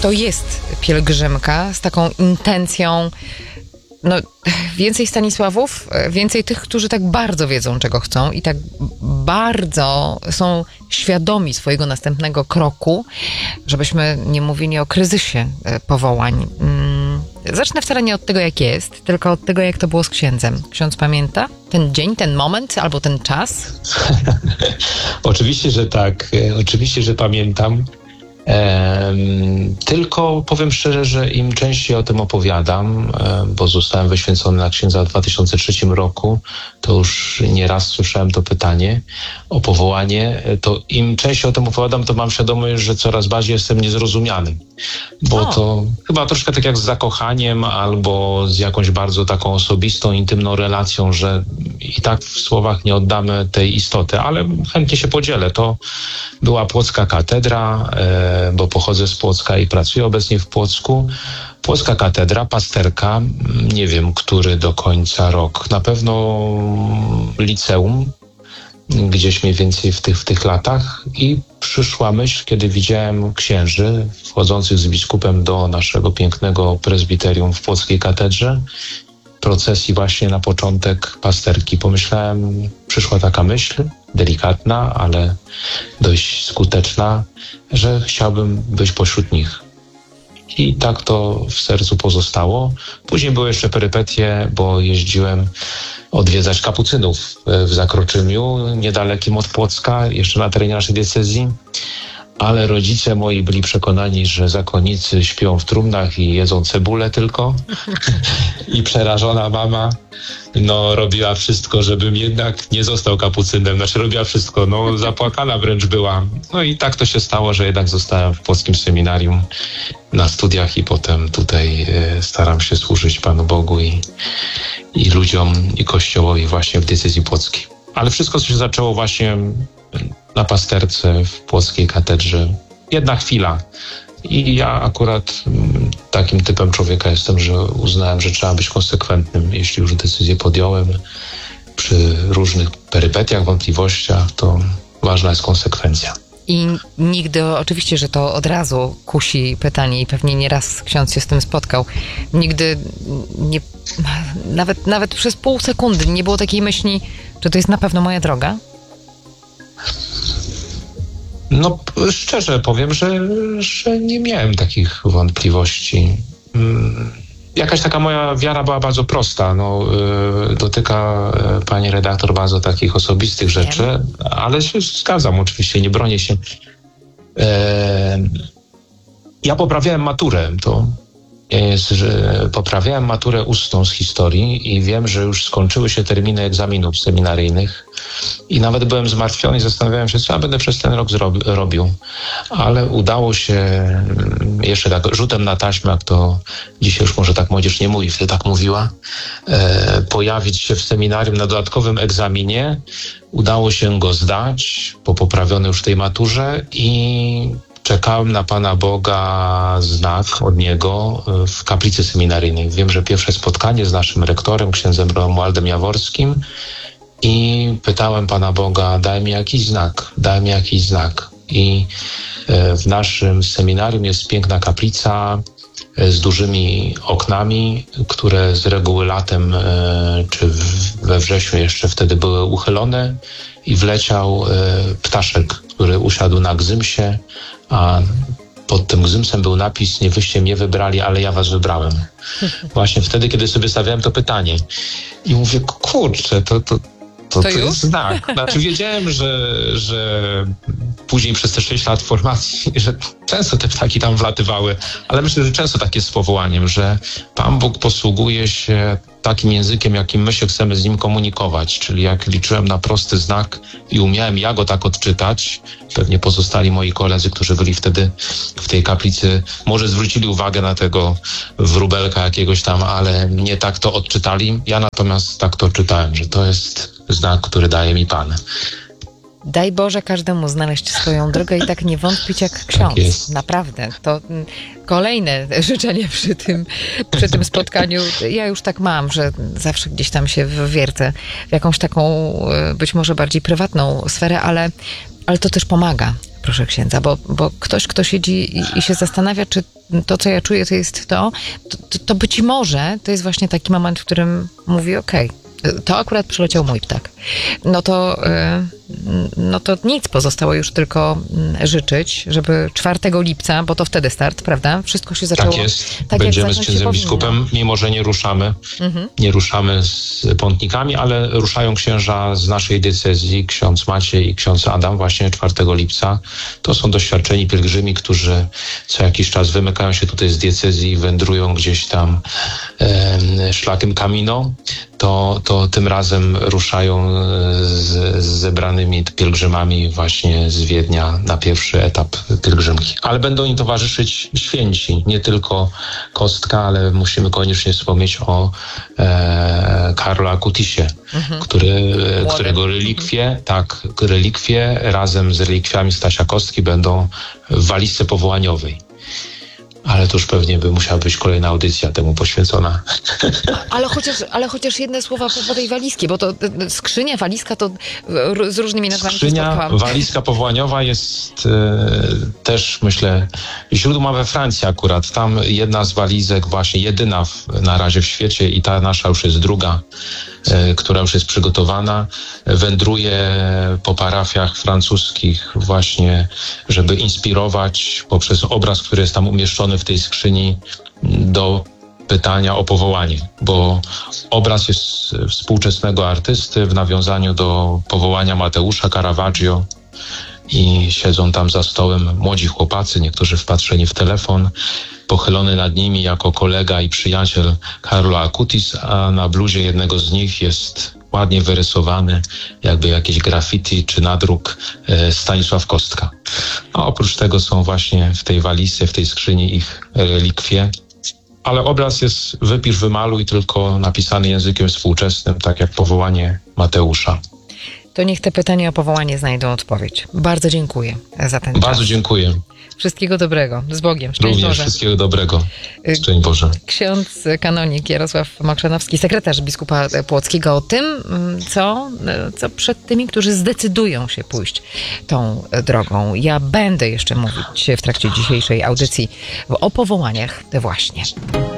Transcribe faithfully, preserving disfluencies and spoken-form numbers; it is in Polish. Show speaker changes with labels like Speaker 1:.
Speaker 1: to jest pielgrzymka z taką intencją, no więcej Stanisławów, więcej tych, którzy tak bardzo wiedzą, czego chcą i tak bardzo są świadomi swojego następnego kroku, żebyśmy nie mówili o kryzysie powołań. Zacznę wcale nie od tego, jak jest, tylko od tego, jak to było z księdzem. Ksiądz pamięta ten dzień, ten moment albo ten czas?
Speaker 2: Oczywiście, że tak. Oczywiście, że pamiętam. Ehm, tylko powiem szczerze, że im częściej o tym opowiadam, e, bo zostałem wyświęcony na księdza w dwa tysiące trzecim roku, to już nieraz słyszałem to pytanie o powołanie, to im częściej o tym opowiadam, to mam świadomość, że coraz bardziej jestem niezrozumiany. Bo o. to chyba troszkę tak jak z zakochaniem albo z jakąś bardzo taką osobistą, intymną relacją, że i tak w słowach nie oddamy tej istoty, ale chętnie się podzielę. To była Płocka Katedra, e, bo pochodzę z Płocka i pracuję obecnie w Płocku. Płocka Katedra, pasterka, nie wiem, który do końca rok. Na pewno liceum, gdzieś mniej więcej w tych, w tych latach. I przyszła myśl, kiedy widziałem księży wchodzących z biskupem do naszego pięknego prezbiterium w Płockiej Katedrze, procesji właśnie na początek pasterki. Pomyślałem, przyszła taka myśl, delikatna, ale dość skuteczna, że chciałbym być pośród nich. I tak to w sercu pozostało. Później były jeszcze perypetie, bo jeździłem odwiedzać kapucynów w Zakroczymiu, niedalekim od Płocka, jeszcze na terenie naszej diecezji. Ale rodzice moi byli przekonani, że zakonnicy śpią w trumnach i jedzą cebulę tylko. I przerażona mama no robiła wszystko, żebym jednak nie został kapucynem. Znaczy robiła wszystko, no zapłakana wręcz była. No i tak to się stało, że jednak zostałem w Płockim Seminarium na studiach i potem tutaj e, staram się służyć Panu Bogu i, i ludziom i Kościołowi właśnie w diecezji płockiej. Ale wszystko się zaczęło właśnie na pasterce w Płockiej Katedrze. Jedna chwila. I ja akurat m, takim typem człowieka jestem, że uznałem, że trzeba być konsekwentnym. Jeśli już decyzję podjąłem przy różnych perypetiach, wątpliwościach, to ważna jest konsekwencja.
Speaker 1: I nigdy, oczywiście, że to od razu kusi pytanie i pewnie nieraz ksiądz się z tym spotkał. Nigdy nie, nawet, nawet przez pół sekundy nie było takiej myśli, że to jest na pewno moja droga?
Speaker 2: No szczerze powiem, że, że nie miałem takich wątpliwości. Jakaś taka moja wiara była bardzo prosta. No, dotyka pani redaktor bardzo takich osobistych rzeczy, ale się zgadzam oczywiście, nie bronię się. Ja poprawiałem maturę, to jest, że poprawiałem maturę ustną z historii i wiem, że już skończyły się terminy egzaminów seminaryjnych i nawet byłem zmartwiony i zastanawiałem się, co ja będę przez ten rok zrobi- robił. Ale udało się jeszcze tak rzutem na taśmę, jak to dzisiaj już może tak młodzież nie mówi, wtedy tak mówiła, e, pojawić się w seminarium na dodatkowym egzaminie. Udało się go zdać po poprawionej już tej maturze i czekałem na Pana Boga znak od Niego w kaplicy seminaryjnej. Wiem, że pierwsze spotkanie z naszym rektorem, księdzem Romualdem Jaworskim, i pytałem Pana Boga, daj mi jakiś znak, daj mi jakiś znak. I w naszym seminarium jest piękna kaplica z dużymi oknami, które z reguły latem czy we wrześniu jeszcze wtedy były uchylone i wleciał ptaszek, który usiadł na gzymsie, a pod tym gzymsem był napis: nie wyście mnie wybrali, ale ja was wybrałem. Właśnie wtedy, kiedy sobie stawiałem to pytanie. I mówię, kurczę, to, to, to, to, to jest znak. Znaczy wiedziałem, że, że później przez te sześć lat formacji, że często te ptaki tam wlatywały, ale myślę, że często tak jest z powołaniem, że Pan Bóg posługuje się takim językiem, jakim my się chcemy z Nim komunikować. Czyli jak liczyłem na prosty znak i umiałem ja go tak odczytać, pewnie pozostali moi koledzy, którzy byli wtedy w tej kaplicy, może zwrócili uwagę na tego wróbelka jakiegoś tam, ale nie tak to odczytali. Ja natomiast tak to czytałem, że to jest znak, który daje mi Pan.
Speaker 1: Daj Boże każdemu znaleźć swoją drogę i tak nie wątpić jak ksiądz. Tak naprawdę. To kolejne życzenie przy tym, przy tym spotkaniu. Ja już tak mam, że zawsze gdzieś tam się wwiercę w jakąś taką być może bardziej prywatną sferę, ale, ale to też pomaga. proszę księdza, bo, bo ktoś, kto siedzi i, i się zastanawia, czy to, co ja czuję, to jest to, to, to być może to jest właśnie taki moment, w którym mówi, okej, okay, to akurat przyleciał mój ptak. No to, no to nic, pozostało już tylko życzyć, żeby czwartego lipca, bo to wtedy start, prawda? Wszystko się zaczęło.
Speaker 2: Tak jest.
Speaker 1: Tak
Speaker 2: Będziemy
Speaker 1: jak
Speaker 2: z księdzem biskupem, mimo że nie ruszamy, mhm. nie ruszamy z pątnikami, ale ruszają księża z naszej diecezji, ksiądz Maciej i ksiądz Adam właśnie czwartego lipca. To są doświadczeni pielgrzymi, którzy co jakiś czas wymykają się tutaj z diecezji i wędrują gdzieś tam e, szlakiem Camino. To, to tym razem ruszają z, z zebranymi pielgrzymami właśnie z Wiednia na pierwszy etap pielgrzymki. Ale będą im towarzyszyć święci, nie tylko Kostka, ale musimy koniecznie wspomnieć o e, Karlo Acutisie, mhm. który, którego relikwie, tak, relikwie razem z relikwiami Stasia Kostki będą w walizce powołaniowej. Ale to już pewnie by musiała być kolejna audycja temu poświęcona.
Speaker 1: Ale chociaż, ale chociaż jedne słowa po tej walizki, bo to skrzynia, walizka to z różnymi nazwami się spotkałam.
Speaker 2: Walizka powołaniowa jest e, też, myślę, źródła we Francji akurat. Tam jedna z walizek, właśnie jedyna w, na razie w świecie i ta nasza już jest druga, e, która już jest przygotowana, wędruje po parafiach francuskich właśnie, żeby inspirować poprzez obraz, który jest tam umieszczony w tej skrzyni do pytania o powołanie, bo obraz jest współczesnego artysty w nawiązaniu do powołania Mateusza Caravaggio i siedzą tam za stołem młodzi chłopacy, niektórzy wpatrzeni w telefon, pochylony nad nimi jako kolega i przyjaciel Carlo Acutis, a na bluzie jednego z nich jest ładnie wyrysowany, jakby jakieś graffiti czy nadruk e, Stanisław Kostka. A oprócz tego są właśnie w tej walizce, w tej skrzyni ich relikwie. Ale obraz jest wypisz, wymaluj, tylko napisany językiem współczesnym, tak jak powołanie Mateusza.
Speaker 1: To niech te pytania o powołanie znajdą odpowiedź. Bardzo dziękuję za ten czas.
Speaker 2: Bardzo dziękuję.
Speaker 1: Wszystkiego dobrego. Z Bogiem. Szczęść
Speaker 2: Również
Speaker 1: Boże.
Speaker 2: Wszystkiego dobrego. Szczęść Boże.
Speaker 1: Ksiądz kanonik Jarosław Mokrzanowski, sekretarz biskupa płockiego, o tym, co, co przed tymi, którzy zdecydują się pójść tą drogą. Ja będę jeszcze mówić w trakcie dzisiejszej audycji o powołaniach właśnie.